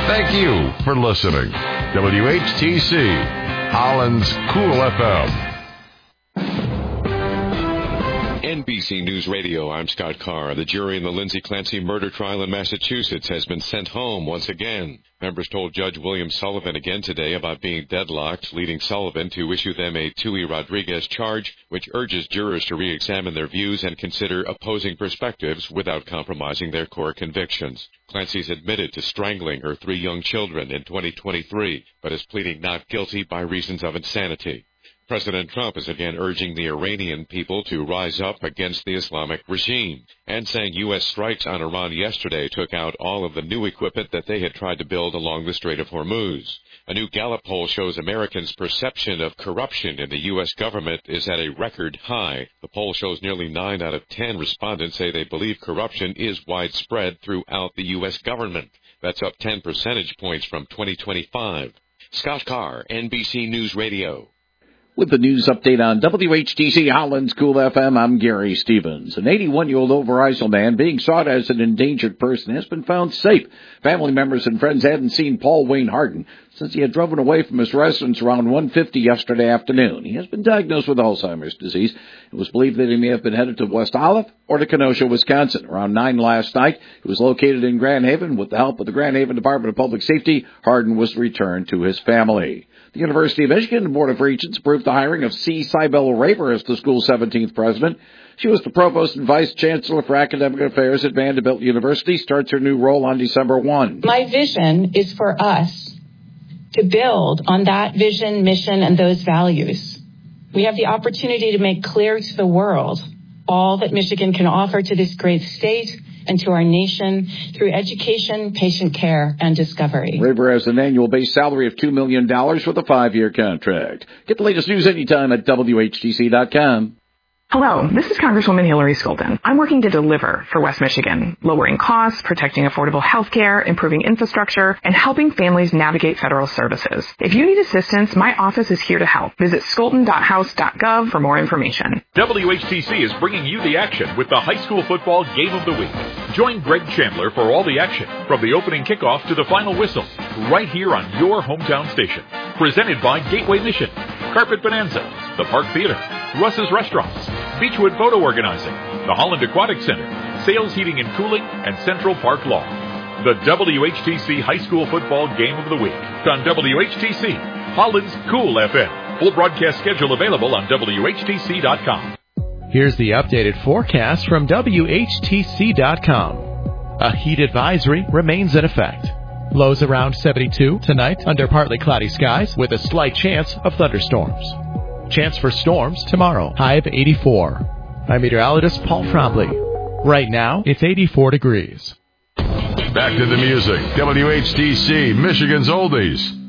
Thank you for listening. WHTC, Holland's Cool FM. NBC News Radio, I'm Scott Carr. The jury in the Lindsay Clancy murder trial in Massachusetts has been sent home once again. Members told Judge William Sullivan again today about being deadlocked, leading Sullivan to issue them a Tui Rodriguez charge, which urges jurors to re-examine their views and consider opposing perspectives without compromising their core convictions. Clancy's admitted to strangling her 3 young children in 2023, but is pleading not guilty by reasons of insanity. President Trump is again urging the Iranian people to rise up against the Islamic regime and saying U.S. strikes on Iran yesterday took out all of the new equipment that they had tried to build along the Strait of Hormuz. A new Gallup poll shows Americans' perception of corruption in the U.S. government is at a record high. The poll shows nearly 9 out of 10 respondents say they believe corruption is widespread throughout the U.S. government. That's up 10 percentage points from 2025. Scott Carr, NBC News Radio. With the news update on WHTC Holland's Cool FM, I'm Gary Stevens. An 81-year-old Overijssel man being sought as an endangered person has been found safe. Family members and friends hadn't seen Paul Wayne Harden since he had driven away from his residence around 1:50 yesterday afternoon. He has been diagnosed with Alzheimer's disease. It was believed that he may have been headed to West Olive or to Kenosha, Wisconsin. Around 9 last night, he was located in Grand Haven. With the help of the Grand Haven Department of Public Safety, Harden was returned to his family. The University of Michigan Board of Regents approved the hiring of C. Cybele Raver as the school's 17th president. She was the provost and vice chancellor for academic affairs at Vanderbilt University, starts her new role on December 1. My vision is for us to build on that vision, mission, and those values. We have the opportunity to make clear to the world all that Michigan can offer to this great state and to our nation through education, patient care, and discovery. Raver has an annual base salary of $2 million with a 5-year contract. Get the latest news anytime at WHTC.com. Hello, this is Congresswoman Hillary Skolden. I'm working to deliver for West Michigan, lowering costs, protecting affordable health care, improving infrastructure, and helping families navigate federal services. If you need assistance, my office is here to help. Visit skolden.house.gov for more information. WHTC is bringing you the action with the high school football game of the week. Join Greg Chandler for all the action, from the opening kickoff to the final whistle, right here on your hometown station. Presented by Gateway Mission, Carpet Bonanza, the Park Theater, Russ's Restaurants, Beechwood Photo Organizing, the Holland Aquatic Center, Sales Heating and Cooling, and Central Park Law. The WHTC High School Football Game of the Week on WHTC, Holland's Cool FM. Full broadcast schedule available on WHTC.com. Here's the updated forecast from WHTC.com. A heat advisory remains in effect. Lows around 72 tonight under partly cloudy skies with a slight chance of thunderstorms. Chance for storms tomorrow, high of 84. I'm meteorologist Paul Trombley. Right now, it's 84 degrees. Back to the music. WHTC, Michigan's Oldies.